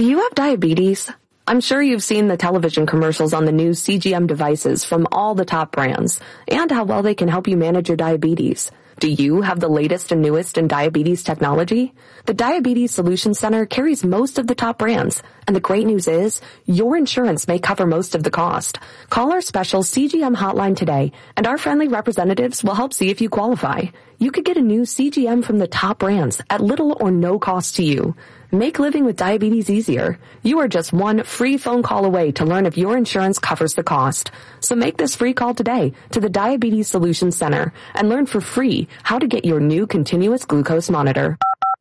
Do you have diabetes? I'm sure you've seen the television commercials on the new CGM devices from all the top brands and how well they can help you manage your diabetes. Do you have the latest and newest in diabetes technology? The Diabetes Solutions Center carries most of the top brands, and the great news is your insurance may cover most of the cost. Call our special CGM hotline today, and our friendly representatives will help see if you qualify. You could get a new CGM from the top brands at little or no cost to you. Make living with diabetes easier. You are just one free phone call away to learn if your insurance covers the cost. So make this free call today to the Diabetes Solutions Center and learn for free how to get your new continuous glucose monitor.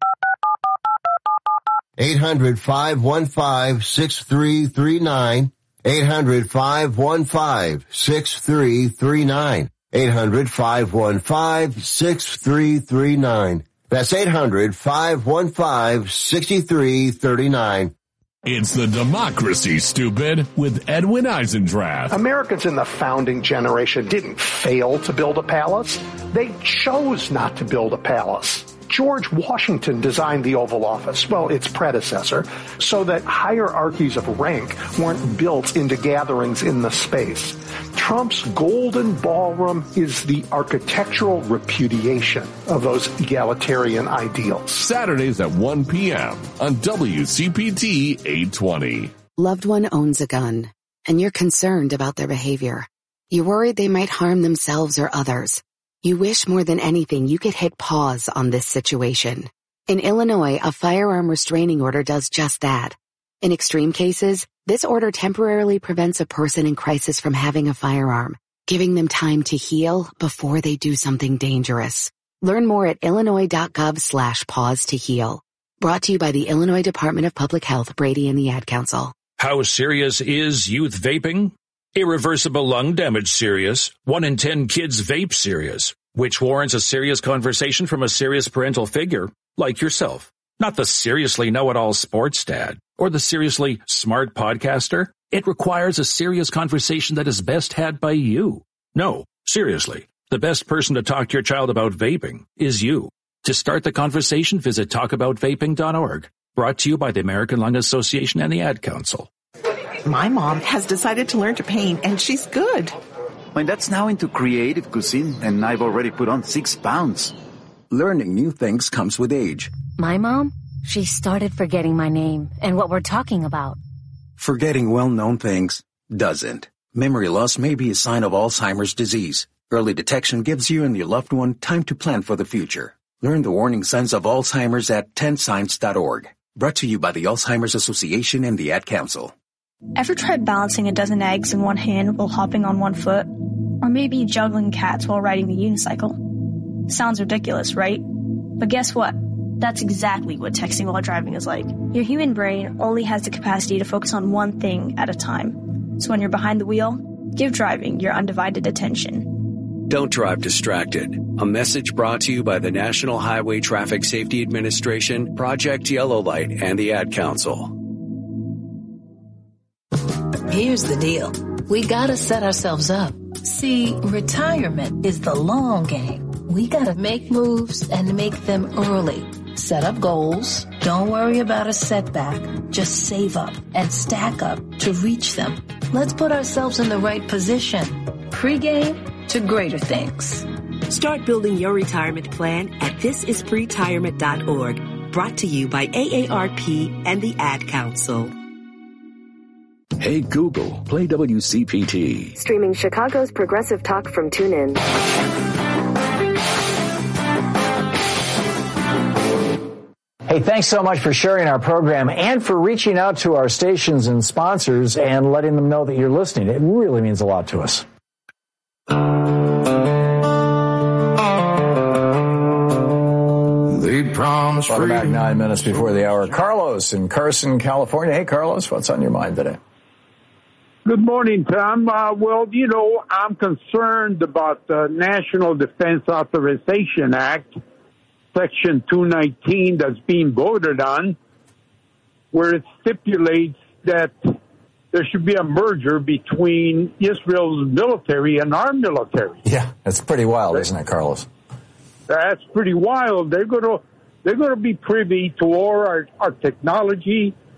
800-515-6339. 800-515-6339. 800-515-6339. That's 800-515-6339. It's the Democracy, Stupid, with Edwin Eisendrath. Americans in the founding generation didn't fail to build a palace. They chose not to build a palace. George Washington designed the Oval Office, well, its predecessor, so that hierarchies of rank weren't built into gatherings in the space. Trump's Golden Ballroom is the architectural repudiation of those egalitarian ideals. Saturdays at 1 p.m. on WCPT 820. Loved one owns a gun, and you're concerned about their behavior. You're worried they might harm themselves or others. You wish more than anything you could hit pause on this situation. In Illinois, a firearm restraining order does just that. In extreme cases, this order temporarily prevents a person in crisis from having a firearm, giving them time to heal before they do something dangerous. Learn more at illinois.gov/pause to heal. Brought to you by the Illinois Department of Public Health, Brady and the Ad Council. How serious is youth vaping? Irreversible lung damage serious. 1 in 10 kids vape serious, which warrants a serious conversation from a serious parental figure like yourself. Not the seriously know-it-all sports dad or the seriously smart podcaster. It requires a serious conversation that is best had by you. No, seriously, the best person to talk to your child about vaping is you. To start the conversation, visit talkaboutvaping.org. Brought to you by the American Lung Association and the Ad Council. My mom has decided to learn to paint, and she's good. My dad's now into creative cuisine, and I've already put on 6 pounds. Learning new things comes with age. My mom, she started forgetting my name and what we're talking about. Forgetting well-known things doesn't. Memory loss may be a sign of Alzheimer's disease. Early detection gives you and your loved one time to plan for the future. Learn the warning signs of Alzheimer's at 10signs.org. Brought to you by the Alzheimer's Association and the Ad Council. Ever tried balancing a dozen eggs in one hand while hopping on one foot? Or maybe juggling cats while riding the unicycle? Sounds ridiculous, right? But guess what? That's exactly what texting while driving is like. Your human brain only has the capacity to focus on one thing at a time. So when you're behind the wheel, give driving your undivided attention. Don't drive distracted. A message brought to you by the National Highway Traffic Safety Administration, Project Yellow Light, and the Ad Council. Here's the deal. We gotta set ourselves up. See, retirement is the long game. We gotta make moves and make them early. Set up goals. Don't worry about a setback. Just save up and stack up to reach them. Let's put ourselves in the right position. Pre-game to greater things. Start building your retirement plan at thisispretirement.org. Brought to you by AARP and the Ad Council. Hey Google, play WCPT. Streaming Chicago's progressive talk from TuneIn. Hey, thanks so much for sharing our program and for reaching out to our stations and sponsors and letting them know that you're listening. It really means a lot to us. Welcome back 9 minutes before the hour. Carlos in Carson, California. Hey, Carlos, what's on your mind today? Good morning, Tom. Well, you know, I'm concerned about the National Defense Authorization Act, Section 219, that's being voted on, where it stipulates that there should be a merger between Israel's military and our military. Yeah, that's pretty wild, isn't it, Carlos? That's pretty wild. They're going to be privy to all our technology,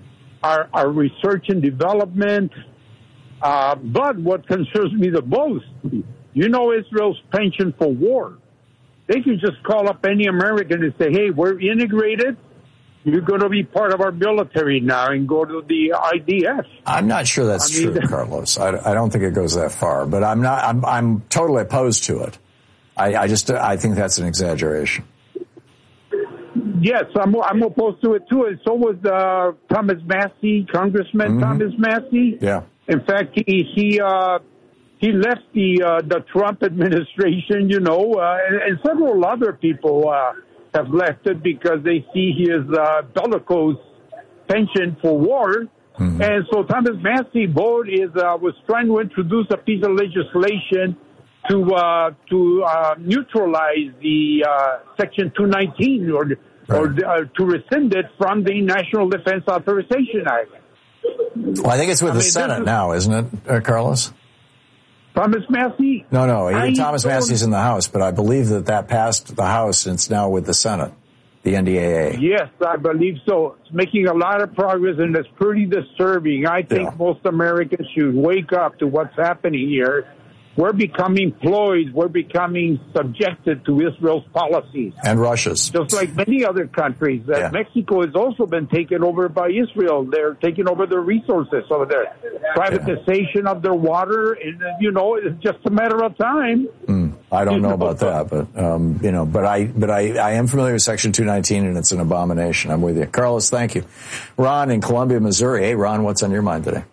our research and development. But what concerns me the most, Israel's penchant for war. They can just call up any American and say, hey, we're integrated. You're going to be part of our military now and go to the IDF. I'm not sure that's true, Carlos. I don't think it goes that far, but I'm totally opposed to it. I think that's an exaggeration. Yes, I'm opposed to it too, and so was Thomas Massie, Congressman Thomas Massie. Yeah. In fact, he left the Trump administration, and several other people have left it because they see his bellicose penchant for war. And so Thomas Massie was trying to introduce a piece of legislation to neutralize the Section 219 or to rescind it from the National Defense Authorization Act. Well, I think it's with the Senate now, isn't it, Carlos? Thomas Massie? No. Thomas Massie's in the House, but I believe that passed the House and it's now with the Senate, the NDAA. Yes, I believe so. It's making a lot of progress, and it's pretty disturbing. I think most Americans should wake up to what's happening here. We're becoming ployed. We're becoming subjected to Israel's policies. And Russia's. Just like many other countries. Mexico has also been taken over by Israel. They're taking over their resources over there. Privatization of their water, and, it's just a matter of time. I don't know about that, but I am familiar with Section 219, and it's an abomination. I'm with you. Carlos, thank you. Ron in Columbia, Missouri. Hey, Ron, what's on your mind today?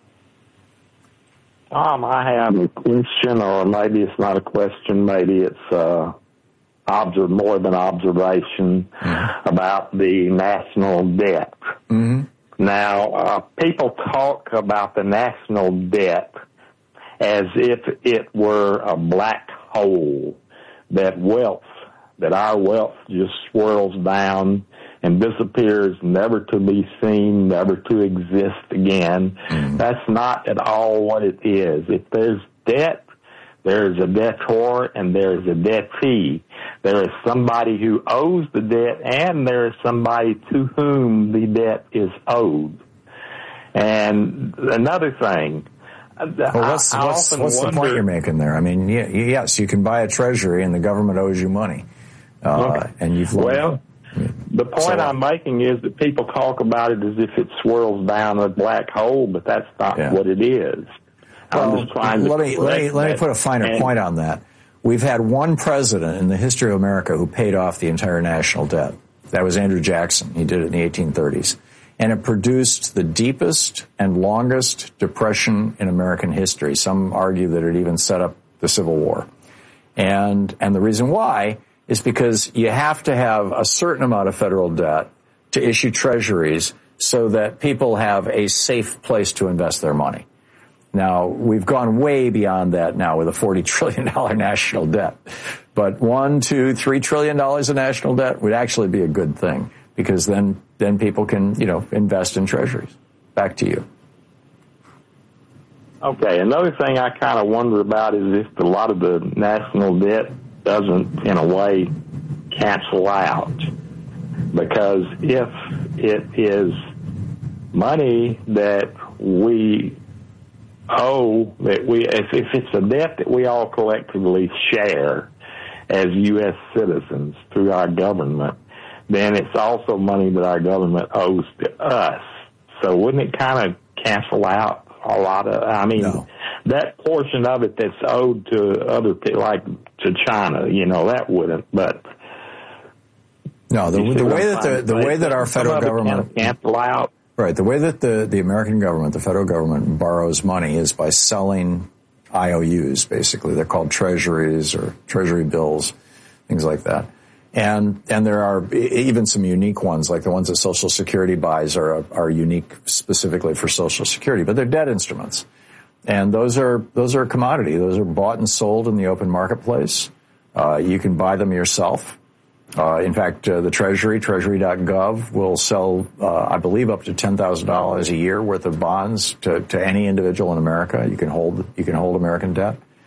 I have a question, or maybe it's not a question. Maybe it's more than observation about the national debt. Now, people talk about the national debt as if it were a black hole, that our wealth just swirls down and disappears, never to be seen, never to exist again. That's not at all what it is. If there's debt, there's a debtor and there's a debtee. There is somebody who owes the debt, and there is somebody to whom the debt is owed. And another thing, what's the point you're making there? I mean, yes, you can buy a treasury and the government owes you money, and you've loaned. The point I'm making is that people talk about it as if it swirls down a black hole, but that's not what it is. I'm just trying to let me put a finer point on that. We've had one president in the history of America who paid off the entire national debt. That was Andrew Jackson. He did it in the 1830s. And it produced the deepest and longest depression in American history. Some argue that it even set up the Civil War. And the reason why is because you have to have a certain amount of federal debt to issue treasuries so that people have a safe place to invest their money. Now, we've gone way beyond that now with a $40 trillion national debt. But $1, $2, $3 trillion of national debt would actually be a good thing, because then people can, invest in treasuries. Back to you. Okay, another thing I kind of wonder about is if a lot of the national debt doesn't, in a way, cancel out. Because if it is money that we owe, if it's a debt that we all collectively share as U.S. citizens through our government, then it's also money that our government owes to us. So wouldn't it kind of cancel out a lot of, that portion of it that's owed to other people, like to China, that wouldn't, but. No, the way that our federal government cancel out. Right, the way that the American government, the federal government, borrows money is by selling IOUs, basically. They're called treasuries or treasury bills, things like that. And there are even some unique ones, like the ones that Social Security buys are unique specifically for Social Security, but they're debt instruments. And those are a commodity. Those are bought and sold in the open marketplace. You can buy them yourself. In fact, the treasury.gov will sell, I believe, up to $10,000 a year worth of bonds to any individual in America. You can hold American debt.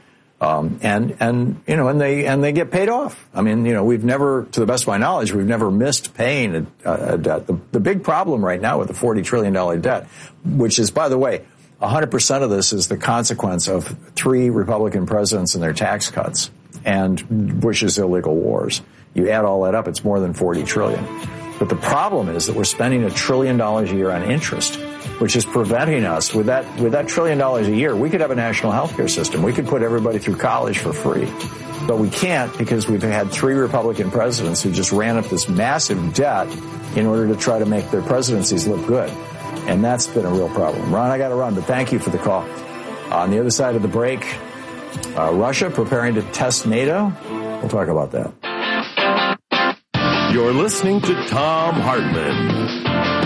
And they get paid off. I mean, we've never, to the best of my knowledge, we've never missed paying a debt. The big problem right now with the $40 trillion debt, which is, by the way, 100% of this is the consequence of 3 Republican presidents and their tax cuts and Bush's illegal wars. You add all that up, it's more than $40 trillion. But the problem is that we're spending $1 trillion a year on interest, which is preventing us, with that $1 trillion a year, we could have a national health care system. We could put everybody through college for free. But we can't, because we've had 3 Republican presidents who just ran up this massive debt in order to try to make their presidencies look good. And that's been a real problem. Ron, I got to run, but thank you for the call. On the other side of the break, Russia preparing to test NATO. We'll talk about that. You're listening to Thom Hartmann.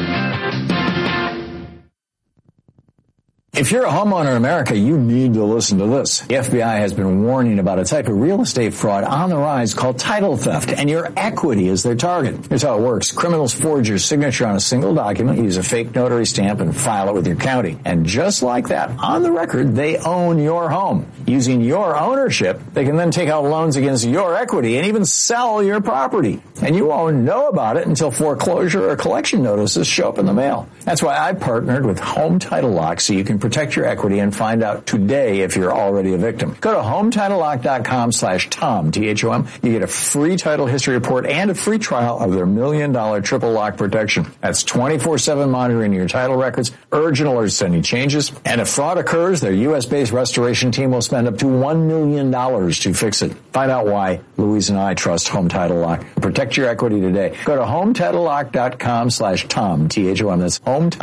If you're a homeowner in America, you need to listen to this. The FBI has been warning about a type of real estate fraud on the rise called title theft, and your equity is their target. Here's how it works. Criminals forge your signature on a single document, use a fake notary stamp, and file it with your county. And just like that, on the record, they own your home. Using your ownership, they can then take out loans against your equity and even sell your property. And you won't know about it until foreclosure or collection notices show up in the mail. That's why I partnered with Home Title Lock, so you can protect your equity and find out today if you're already a victim. Go to HometitleLock.com/Tom, T-H-O-M. You get a free title history report and a free trial of their $1 million triple lock protection. That's 24/7 monitoring your title records, urgent alerts to any changes. And if fraud occurs, their U.S.-based restoration team will spend up to $1 million to fix it. Find out why Louise and I trust Home Title Lock. Protect your equity today. Go to HometitleLock.com/Tom, T-H-O-M. That's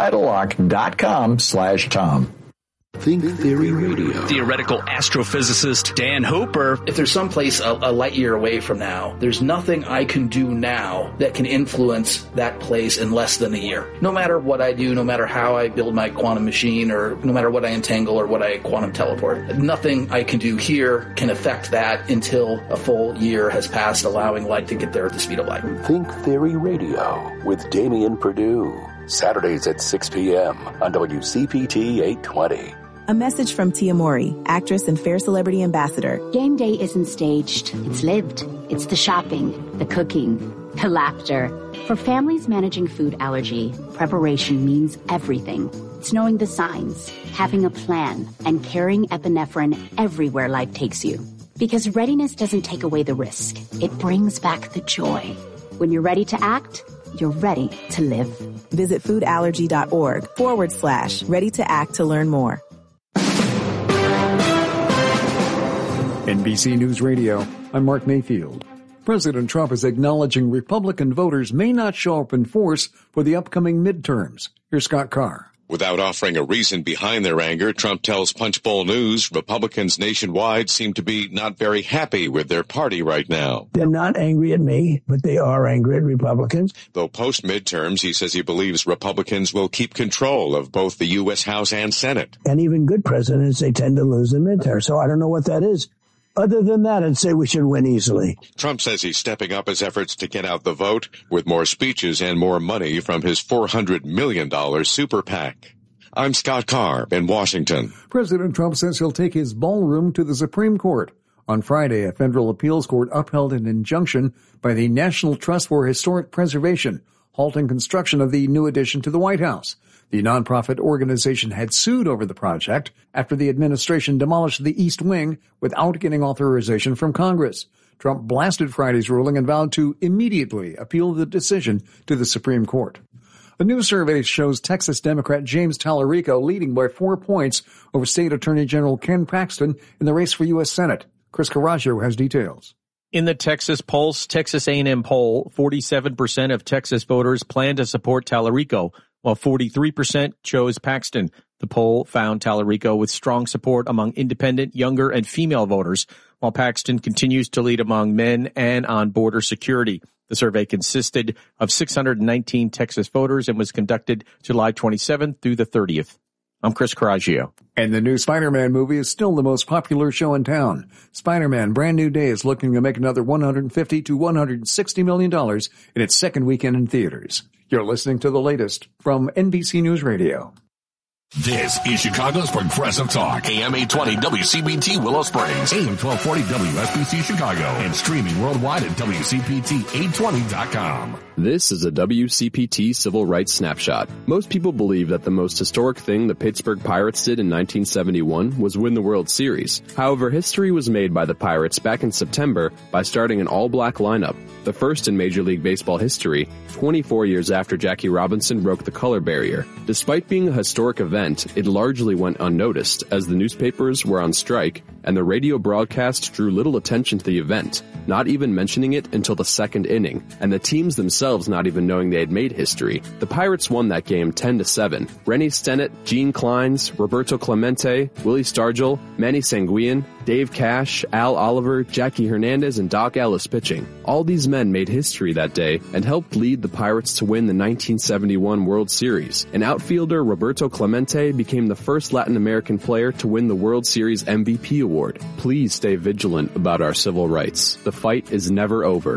HometitleLock.com/Tom. Think Theory Radio. Theoretical astrophysicist Dan Hooper. If there's someplace a light year away from now, there's nothing I can do now that can influence that place in less than a year. No matter what I do, no matter how I build my quantum machine, or no matter what I entangle or what I quantum teleport, nothing I can do here can affect that until a full year has passed, allowing light to get there at the speed of light. Think Theory Radio with Damian Perdue. Saturdays at 6 p.m. on WCPT 820. A message from Tia Mori, actress and Fair Celebrity Ambassador. Game day isn't staged. It's lived. It's the shopping, the cooking, the laughter. For families managing food allergy, preparation means everything. It's knowing the signs, having a plan, and carrying epinephrine everywhere life takes you. Because readiness doesn't take away the risk. It brings back the joy. When you're ready to act, you're ready to live. Visit foodallergy.org/ready to act to learn more. NBC News Radio, I'm Mark Mayfield. President Trump is acknowledging Republican voters may not show up in force for the upcoming midterms. Here's Scott Carr. Without offering a reason behind their anger, Trump tells Punchbowl News Republicans nationwide seem to be not very happy with their party right now. They're not angry at me, but they are angry at Republicans. Though post-midterms, he says he believes Republicans will keep control of both the U.S. House and Senate. And even good presidents, they tend to lose in midterms, so I don't know what that is. Other than that, I'd say we should win easily. Trump says he's stepping up his efforts to get out the vote with more speeches and more money from his $400 million super PAC. I'm Scott Carr in Washington. President Trump says he'll take his ballroom to the Supreme Court. On Friday, a federal appeals court upheld an injunction by the National Trust for Historic Preservation, halting construction of the new addition to the White House. The nonprofit organization had sued over the project after the administration demolished the East Wing without getting authorization from Congress. Trump blasted Friday's ruling and vowed to immediately appeal the decision to the Supreme Court. A new survey shows Texas Democrat James Tallarico leading by 4 points over State Attorney General Ken Paxton in the race for U.S. Senate. Chris Carraggio has details. In the Texas Pulse Texas A&M poll, 47% of Texas voters plan to support Tallarico, while 43% chose Paxton. The poll found Tallarico with strong support among independent, younger, and female voters, while Paxton continues to lead among men and on border security. The survey consisted of 619 Texas voters and was conducted July 27th through the 30th. I'm Chris Carraggio. And the new Spider-Man movie is still the most popular show in town. Spider-Man Brand New Day is looking to make another $150 to $160 million in its second weekend in theaters. You're listening to the latest from NBC News Radio. This is Chicago's Progressive Talk. AM 820 WCPT Willow Springs. AM 1240 WSBC Chicago. And streaming worldwide at WCPT820.com. This is a WCPT Civil Rights Snapshot. Most people believe that the most historic thing the Pittsburgh Pirates did in 1971 was win the World Series. However, history was made by the Pirates back in September by starting an all-black lineup, the first in Major League Baseball history, 24 years after Jackie Robinson broke the color barrier. Despite being a historic event, it largely went unnoticed as the newspapers were on strike and the radio broadcast drew little attention to the event, not even mentioning it until the second inning, and the teams themselves not even knowing they had made history. The Pirates won that game 10-7. Rennie Stennett, Gene Clines, Roberto Clemente, Willie Stargell, Manny Sanguillen, Dave Cash, Al Oliver, Jackie Hernandez, and Doc Ellis pitching. All these men made history that day and helped lead the Pirates to win the 1971 World Series. An outfielder, Roberto Clemente, became the first Latin American player to win the World Series MVP award. Please stay vigilant about our civil rights. The fight is never over.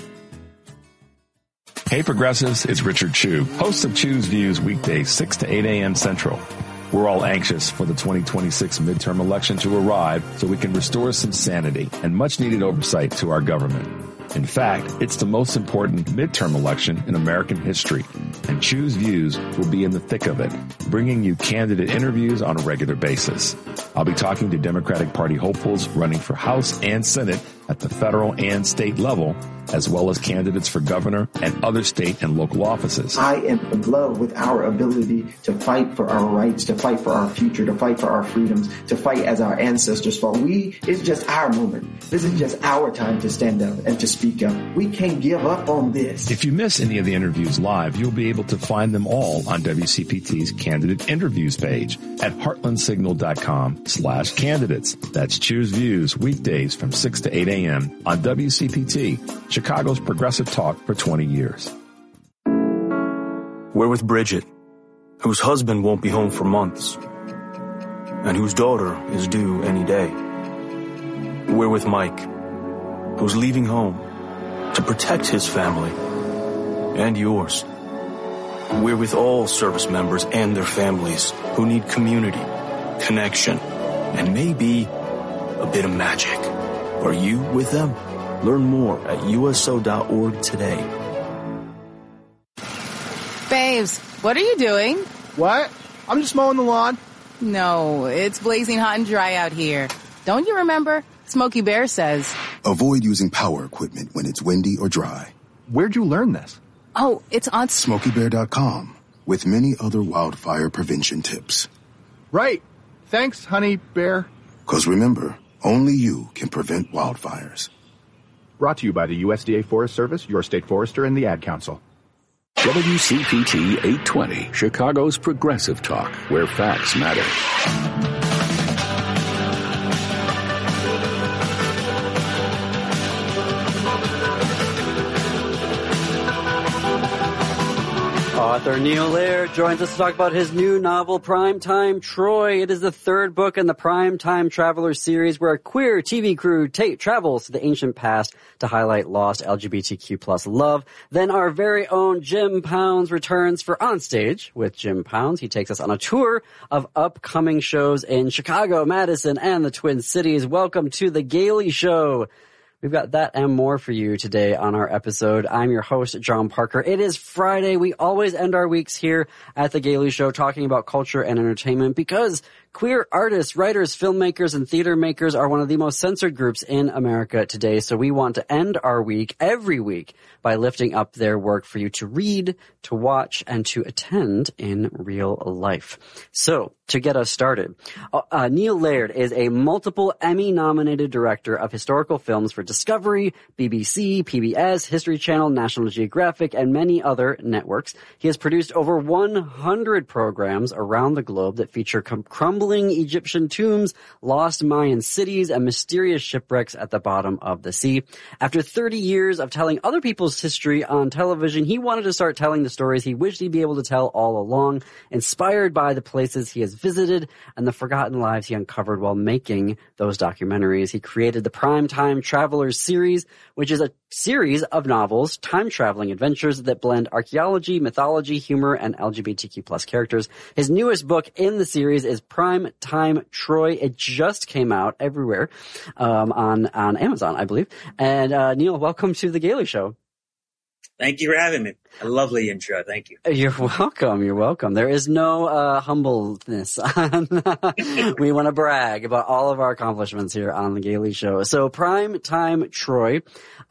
Hey Progressives, it's Richard Chu, host of Chu's Views weekdays 6 to 8 a.m. Central. We're all anxious for the 2026 midterm election to arrive so we can restore some sanity and much needed oversight to our government. In fact, it's the most important midterm election in American history, and Chu's Views will be in the thick of it, bringing you candidate interviews on a regular basis. I'll be talking to Democratic Party hopefuls running for House and Senate at the federal and state level, as well as candidates for governor and other state and local offices. I am in love with our ability to fight for our rights, to fight for our future, to fight for our freedoms, to fight as our ancestors fought. It's just our moment. This is just our time to stand up and to speak up. We can't give up on this. If you miss any of the interviews live, you'll be able to find them all on WCPT's candidate interviews page at heartlandsignal.com/candidates. That's Choose Views weekdays from 6 to 8 a.m. on WCPT, Chicago's Progressive Talk for 20 years. We're with Bridget, whose husband won't be home for months, and whose daughter is due any day. We're with Mike, who's leaving home to protect his family and yours. We're with all service members and their families who need community, connection, and maybe a bit of magic. Are you with them? Learn more at USO.org today. Babes, what are you doing? What? I'm just mowing the lawn. No, it's blazing hot and dry out here. Don't you remember? Smokey Bear says, avoid using power equipment when it's windy or dry. Where'd you learn this? Oh, it's on SmokeyBear.com with many other wildfire prevention tips. Right. Thanks, honey bear. 'Cause remember, only you can prevent wildfires. Brought to you by the USDA Forest Service, your state forester, and the Ad Council. WCPT 820, Chicago's Progressive Talk, where facts matter. Author Neil Laird joins us to talk about his new novel, Primetime Troy. It is the third book in the Primetime Traveler series where a queer TV crew travels to the ancient past to highlight lost LGBTQ+ love. Then our very own Jim Pounds returns for Onstage with Jim Pounds. He takes us on a tour of upcoming shows in Chicago, Madison, and the Twin Cities. Welcome to The Gailey Show. We've got that and more for you today on our episode. I'm your host, John Parker. It is Friday. We always end our weeks here at The Gailey Show talking about culture and entertainment because queer artists, writers, filmmakers, and theater makers are one of the most censored groups in America today. So we want to end our week, every week, by lifting up their work for you to read, to watch, and to attend in real life. So, to get us started, Neil Laird is a multiple Emmy-nominated director of historical films for Discovery, BBC, PBS, History Channel, National Geographic, and many other networks. He has produced over 100 programs around the globe that feature crumbling Egyptian tombs, lost Mayan cities, and mysterious shipwrecks at the bottom of the sea. After 30 years of telling other people's history on television, he wanted to start telling the stories he wished he'd be able to tell all along, inspired by the places he has visited and the forgotten lives he uncovered while making those documentaries. He created the Primetime Travelers series, which is a series of novels, time-traveling adventures that blend archaeology, mythology, humor, and LGBTQ plus characters. His newest book in the series is Primetime Troy. It just came out everywhere on Amazon, I believe. And Neil, welcome to The Gailey Show. Thank you for having me. A lovely intro. Thank you. You're welcome. You're welcome. There is no humbleness. We want to brag about all of our accomplishments here on The Gailey Show. So Primetime Troy.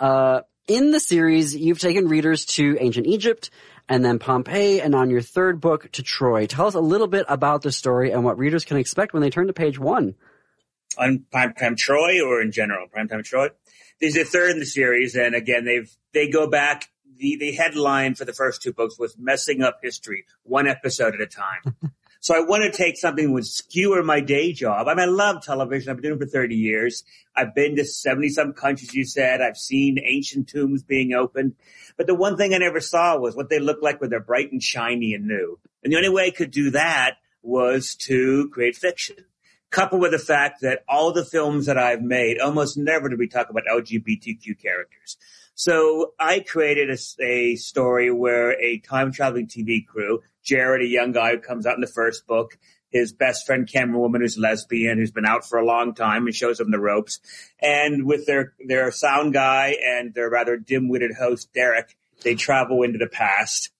In the series, you've taken readers to ancient Egypt and then Pompeii, and on your third book to Troy. Tell us a little bit about the story and what readers can expect when they turn to page 1. On Primetime Troy or in general? Primetime Troy? This is the third in the series, and again, they go back. The headline for the first 2 books was Messing Up History, 1 episode at a time. So I want to take something that would skewer my day job. I mean, I love television. I've been doing it for 30 years. I've been to 70-some countries, you said. I've seen ancient tombs being opened. But the one thing I never saw was what they look like when they're bright and shiny and new. And the only way I could do that was to create fiction. Coupled with the fact that all the films that I've made, almost never do we talk about LGBTQ characters. So I created a story where a time-traveling TV crew, Jared, a young guy who comes out in the first book, his best friend Cameron, woman who's lesbian, who's been out for a long time and shows him the ropes, and with their sound guy and their rather dim-witted host, Derek, they travel into the past.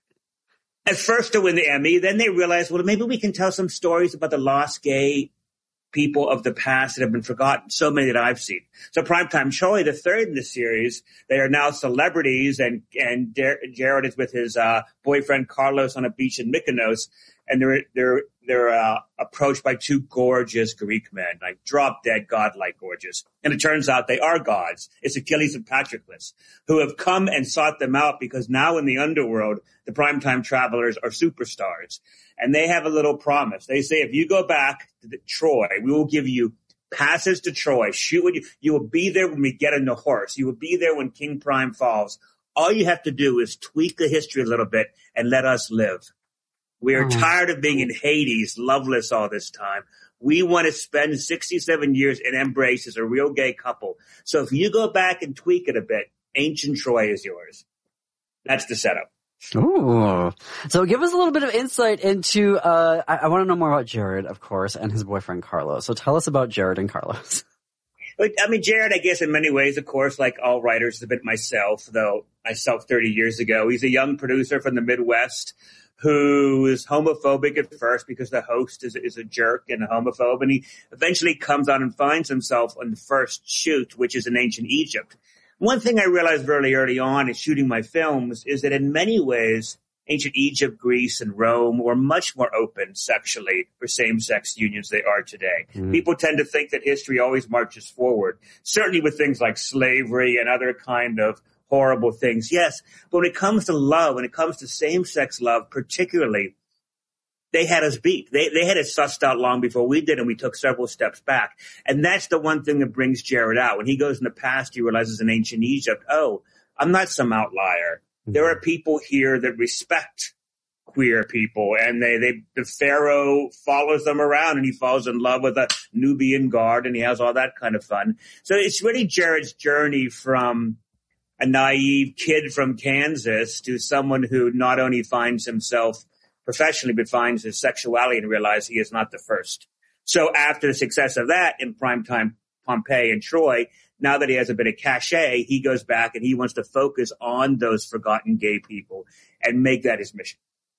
At first to win the Emmy, then they realize, well, maybe we can tell some stories about the lost gay people of the past that have been forgotten, so many that I've seen. So Primetime Troy, the third in the series, they are now celebrities, and Jared is with his boyfriend Carlos on a beach in Mykonos, and they're approached by 2 gorgeous Greek men, like drop-dead godlike gorgeous. And it turns out they are gods. It's Achilles and Patroclus, who have come and sought them out because now in the underworld, the Primetime Travelers are superstars. And they have a little promise. They say, if you go back to Troy, we will give you passes to Troy. Shoot when you will be there when we get on the horse. You will be there when King Prime falls. All you have to do is tweak the history a little bit and let us live. We are tired of being in Hades, loveless all this time. We want to spend 67 years and embrace as a real gay couple. So if you go back and tweak it a bit, ancient Troy is yours. That's the setup. Ooh. So give us a little bit of insight into, I want to know more about Jared, of course, and his boyfriend Carlos. So tell us about Jared and Carlos. I mean, Jared, I guess in many ways, of course, like all writers, is a bit myself, though myself 30 years ago. He's a young producer from the Midwest who is homophobic at first because the host is a jerk and a homophobe. And he eventually comes on and finds himself on the first shoot, which is in ancient Egypt. One thing I realized very early on in shooting my films is that in many ways, ancient Egypt, Greece, and Rome were much more open sexually for same-sex unions than they are today. Mm. People tend to think that history always marches forward, certainly with things like slavery and other kind of horrible things, yes. But when it comes to love, when it comes to same-sex love particularly, they had us beat. They had it sussed out long before we did, and we took several steps back. And that's the one thing that brings Jared out. When he goes in the past, he realizes in ancient Egypt, oh, I'm not some outlier. There are people here that respect queer people, and the Pharaoh follows them around, and he falls in love with a Nubian guard, and he has all that kind of fun. So it's really Jared's journey from a naive kid from Kansas to someone who not only finds himself professionally, but finds his sexuality and realizes he is not the first. So after the success of that in Primetime Pompeii and Troy, now that he has a bit of cachet, he goes back and he wants to focus on those forgotten gay people and make that his mission.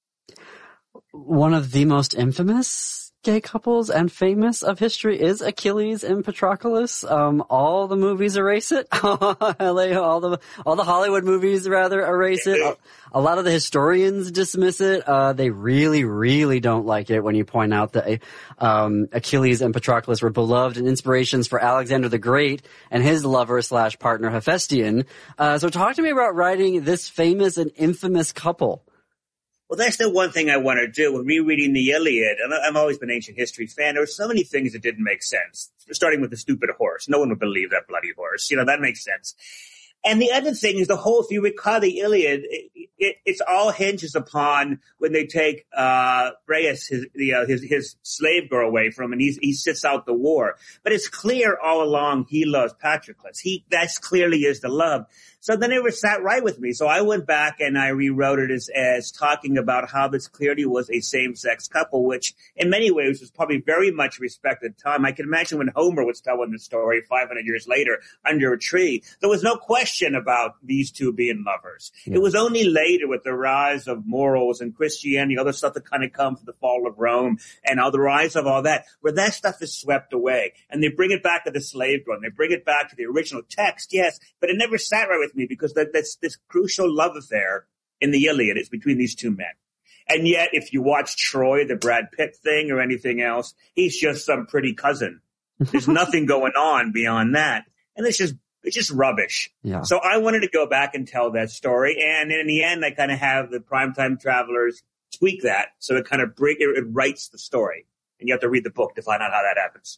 One of the most infamous gay couples and famous of history is Achilles and Patroclus. All the movies erase it. all the Hollywood movies rather erase it. A lot of the historians dismiss it. They really, really don't like it when you point out that Achilles and Patroclus were beloved and inspirations for Alexander the Great and his lover/partner Hephaestion. So talk to me about writing this famous and infamous couple. Well, that's the one thing I want to do when rereading the Iliad. And I've always been an ancient history fan. There were so many things that didn't make sense, starting with the stupid horse. No one would believe that bloody horse. You know, that makes sense. And the other thing is if you recall the Iliad, it's all hinges upon when they take Breas, his slave girl, away from him, and he sits out the war. But it's clear all along he loves Patroclus. That's clearly is the love. So that never sat right with me. So I went back and I rewrote it as talking about how this clearly was a same-sex couple, which in many ways was probably very much respected at the time. I can imagine when Homer was telling the story 500 years later under a tree, there was no question about these two being lovers. Yeah. It was only later with the rise of morals and Christianity, other stuff that kind of come from the fall of Rome and the rise of all that, where that stuff is swept away. And they bring it back to the slave girl, and they bring it back to the original text, yes, but it never sat right with me because that's this crucial love affair in the Iliad is between these two men. And yet, if you watch Troy, the Brad Pitt thing or anything else, he's just some pretty cousin. There's nothing going on beyond that. And it's just rubbish. Yeah. So I wanted to go back and tell that story. And in the end, I kind of have the Primetime Travelers tweak that. So it kind of it writes the story. And you have to read the book to find out how that happens.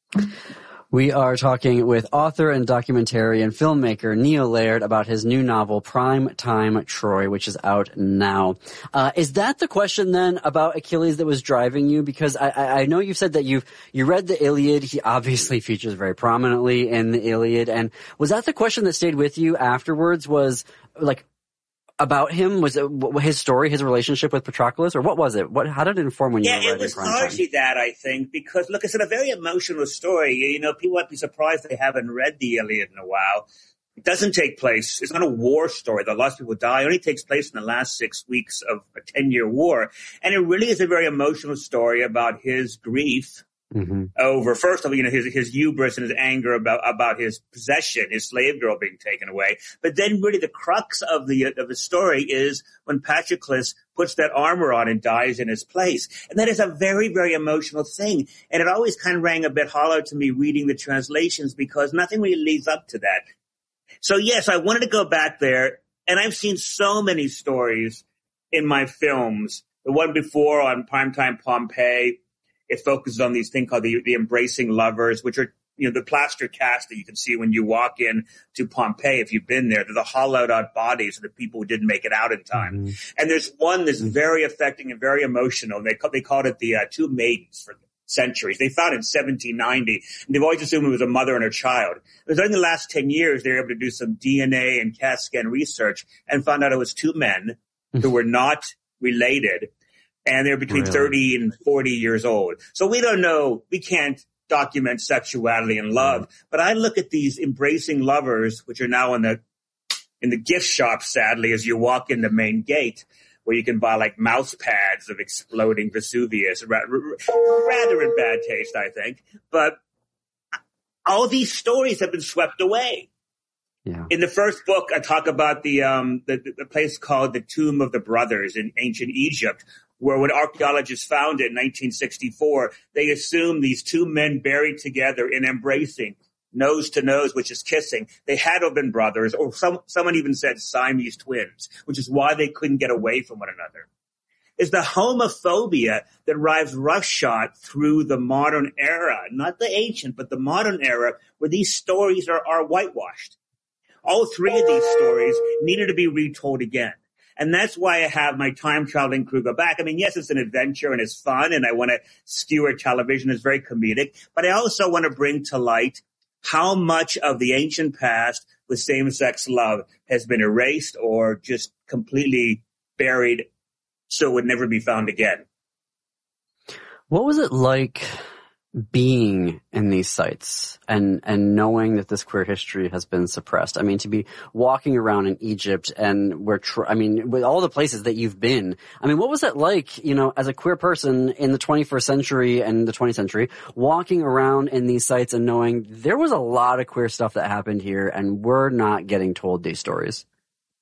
We are talking with author and documentarian filmmaker Neil Laird about his new novel, Primetime Troy, which is out now. Is that the question then about Achilles that was driving you? Because I know you've said that you read the Iliad. He obviously features very prominently in the Iliad. And was that the question that stayed with you afterwards, was like about him? Was it his story, his relationship with Patroclus, or what was it? How did it inform when you were writing? Yeah, it was largely that, I think, because look, it's a very emotional story. You know, people might be surprised they haven't read the Iliad in a while. It doesn't take place. It's not a war story. That lots of people die. It only takes place in the last 6 weeks of a 10-year war, and it really is a very emotional story about his grief. Mm-hmm. Over, first of all, his hubris and his anger about his possession, his slave girl being taken away. But then really the crux of the story is when Patroclus puts that armor on and dies in his place. And that is a very, very emotional thing. And it always kind of rang a bit hollow to me reading the translations because nothing really leads up to that. So yes, I wanted to go back there, and I've seen so many stories in my films. The one before on Primetime Pompeii, it focuses on these things called the embracing lovers, which are, the plaster cast that you can see when you walk in to Pompeii. If you've been there, they're the hollowed out bodies of the people who didn't make it out in time. Mm-hmm. And there's one that's very affecting and very emotional. They called it the Two Maidens for centuries. They found it in 1790, and they've always assumed it was a mother and her child. It was only in the last 10 years they were able to do some DNA and CAT scan research and found out it was two men who were not related. And they're between 30 and 40 years old. So we don't know. We can't document sexuality and love. But I look at these embracing lovers, which are now in the gift shop, sadly, as you walk in the main gate, where you can buy like mouse pads of exploding Vesuvius. Rather in bad taste, I think. But all these stories have been swept away. Yeah. In the first book, I talk about the place called the Tomb of the Brothers in ancient Egypt, where when archaeologists found it in 1964, they assumed these two men buried together in embracing, nose to nose, which is kissing. They had to have been brothers, or someone even said Siamese twins, which is why they couldn't get away from one another. It's the homophobia that drives roughshod through the modern era, not the ancient, but the modern era, where these stories are whitewashed. All three of these stories needed to be retold again. And that's why I have my time-traveling crew go back. I mean, yes, it's an adventure and it's fun, and I want to skewer television. It's very comedic. But I also want to bring to light how much of the ancient past with same-sex love has been erased or just completely buried so it would never be found again. What was it like being in these sites and knowing that this queer history has been suppressed? I mean, to be walking around in Egypt and with all the places that you've been, I mean, what was it like, as a queer person in the 21st century and the 20th century, walking around in these sites and knowing there was a lot of queer stuff that happened here and we're not getting told these stories?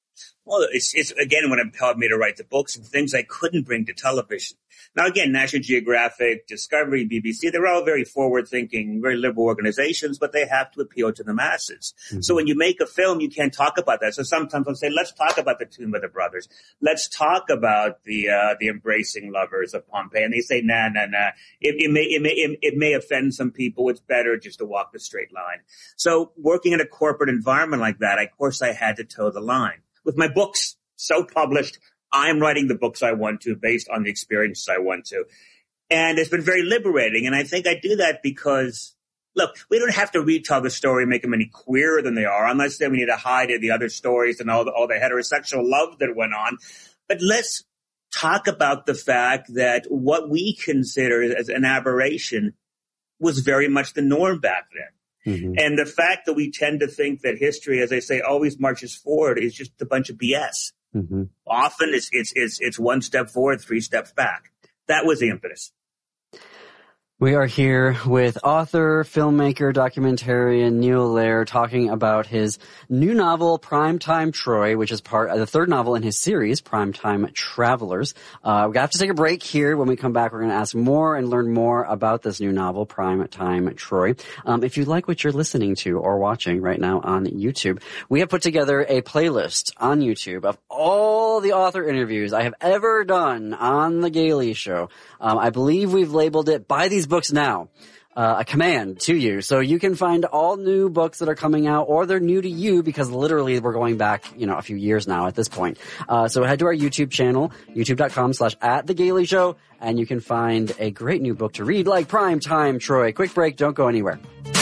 Well, it's again what impelled me to write the books and things I couldn't bring to television. Now, again, National Geographic, Discovery, BBC, they're all very forward-thinking, very liberal organizations, but they have to appeal to the masses. Mm-hmm. So when you make a film, you can't talk about that. So sometimes I'll say, let's talk about the Tomb of the Brothers. Let's talk about the embracing lovers of Pompeii. And they say, nah. It may offend some people. It's better just to walk the straight line. So working in a corporate environment like that, of course, I had to toe the line. With my books so published, I'm writing the books I want to based on the experiences I want to. And it's been very liberating. And I think I do that because, look, we don't have to retell the story, make them any queerer than they are, unless then we need to hide the other stories and all the heterosexual love that went on. But let's talk about the fact that what we consider as an aberration was very much the norm back then. Mm-hmm. And the fact that we tend to think that history, as I say, always marches forward is just a bunch of BS. Mm-hmm. Often it's one step forward, 3 steps back. That was the impetus. We are here with author, filmmaker, documentarian Neil Lehrer talking about his new novel, Primetime Troy, which is part of the third novel in his series, Primetime Travelers. We have to take a break here. When we come back, we're going to ask more and learn more about this new novel, Primetime Troy. If you like what you're listening to or watching right now on YouTube, we have put together a playlist on YouTube of all the author interviews I have ever done on The Gailey Show. I believe we've labeled it Buy These Books Now, a command to you. So you can find all new books that are coming out, or they're new to you because literally we're going back, a few years now at this point. So head to our YouTube channel, youtube.com/@TheGaileyShow, and you can find a great new book to read like Primetime Troy. Quick break, don't go anywhere.